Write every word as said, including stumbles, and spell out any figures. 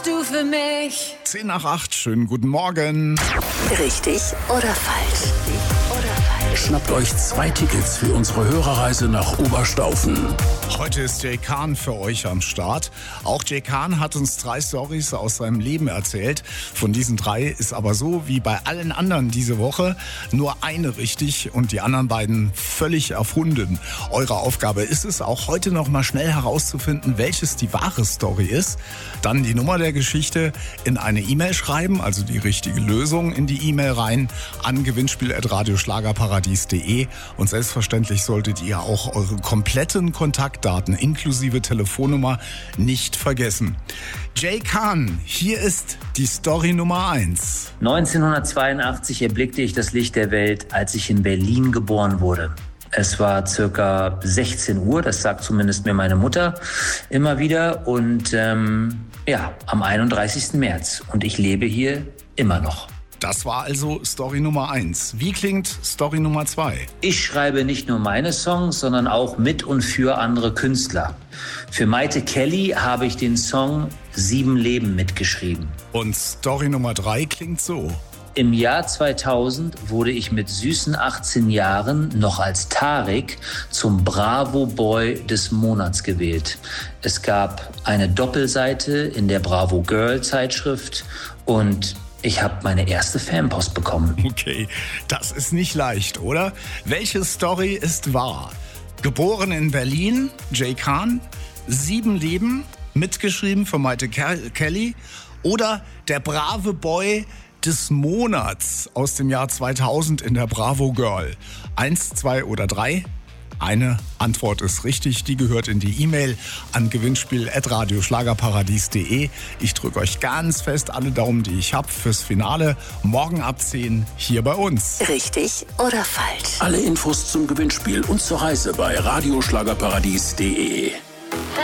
bist du für mich. zehn nach acht, schönen guten Morgen. Richtig oder falsch? Oder falsch? Schnappt euch zwei Tickets für unsere Hörerreise nach Oberstaufen. Heute ist Jay Kahn für euch am Start. Auch Jay Kahn hat uns drei Storys aus seinem Leben erzählt. Von diesen drei ist aber so wie bei allen anderen diese Woche nur eine richtig und die anderen beiden völlig erfunden. Eure Aufgabe ist es, auch heute noch mal schnell herauszufinden, welches die wahre Story ist. Dann die Nummer der Geschichte in eine E-Mail schreiben, also die richtige Lösung in die E-Mail rein an gewinnspiel at radioschlagerparadies punkt de und selbstverständlich solltet ihr auch eure kompletten Kontaktdaten inklusive Telefonnummer nicht vergessen. Jay Kahn, hier ist die Story Nummer eins. neunzehnhundertzweiundachtzig erblickte ich das Licht der Welt, als ich in Berlin geboren wurde. Es war circa sechzehn Uhr, das sagt zumindest mir meine Mutter immer wieder. Und ähm, ja, am einunddreißigsten März. Und ich lebe hier immer noch. Das war also Story Nummer eins. Wie klingt Story Nummer zwei? Ich schreibe nicht nur meine Songs, sondern auch mit und für andere Künstler. Für Maite Kelly habe ich den Song Sieben Leben mitgeschrieben. Und Story Nummer drei klingt so. Im Jahr zweitausend wurde ich mit süßen achtzehn Jahren noch als Tarik zum Bravo Boy des Monats gewählt. Es gab eine Doppelseite in der Bravo Girl Zeitschrift und ich habe meine erste Fanpost bekommen. Okay, das ist nicht leicht, oder? Welche Story ist wahr? Geboren in Berlin, Jay Kahn, Sieben Leben, mitgeschrieben von Maite Kelly, oder der brave Boy des Monats aus dem Jahr zweitausend in der Bravo Girl? Eins, zwei oder drei? Eine Antwort ist richtig, die gehört in die E-Mail an gewinnspiel at radioschlagerparadies punkt de. Ich drücke euch ganz fest alle Daumen, die ich habe, fürs Finale morgen ab zehn hier bei uns. Richtig oder falsch? Alle Infos zum Gewinnspiel und zur Reise bei radioschlagerparadies punkt de.